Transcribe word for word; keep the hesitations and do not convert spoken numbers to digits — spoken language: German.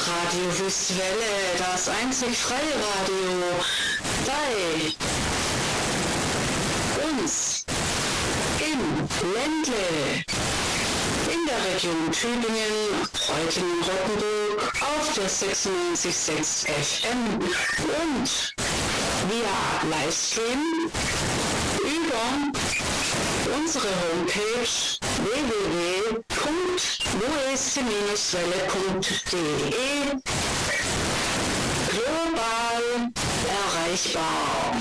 Radio Wüstwelle, das einzig freie Radio bei uns im Ländle, in der Region Tübingen, heute in Rottenburg, auf der sechsundneunzig Komma sechs F M und via Livestream über unsere Homepage w w w punkt west welle punkt de global erreichbar.